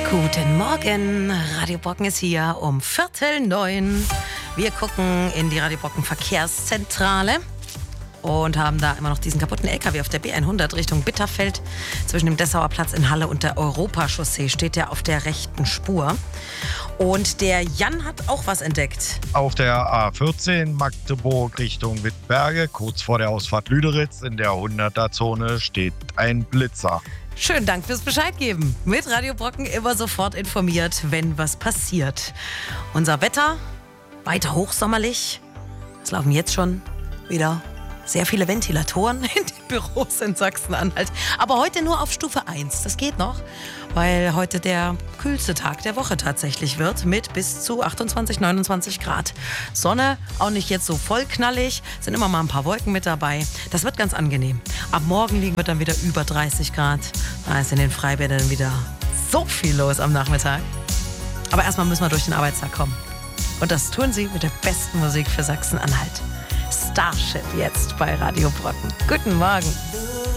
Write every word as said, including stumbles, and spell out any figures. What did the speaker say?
Guten Morgen, Radio Brocken ist hier um Viertel neun. Wir gucken in die Radio Brocken Verkehrszentrale und haben da immer noch diesen kaputten L K W auf der B hundert Richtung Bitterfeld. Zwischen dem Dessauer Platz in Halle und der Europachaussee steht er auf der rechten Spur. Und der Jan hat auch was entdeckt. Auf der A vierzehn Magdeburg Richtung Wittberge, kurz vor der Ausfahrt Lüderitz in der hunderter-Zone, steht ein Blitzer. Schönen Dank fürs Bescheid geben. Mit Radio Brocken immer sofort informiert, wenn was passiert. Unser Wetter, weiter hochsommerlich. Es laufen jetzt schon wieder sehr viele Ventilatoren in den Büros in Sachsen-Anhalt. Aber heute nur auf Stufe eins. Das geht noch, weil heute der kühlste Tag der Woche tatsächlich wird mit bis zu achtundzwanzig, neunundzwanzig Grad. Sonne, auch nicht jetzt so voll knallig, sind immer mal ein paar Wolken mit dabei. Das wird ganz angenehm. Ab morgen liegen wir dann wieder über dreißig Grad. Da ist in den Freibädern wieder so viel los am Nachmittag. Aber erstmal müssen wir durch den Arbeitstag kommen. Und das tun sie mit der besten Musik für Sachsen-Anhalt. Starship jetzt bei Radio Brocken. Guten Morgen.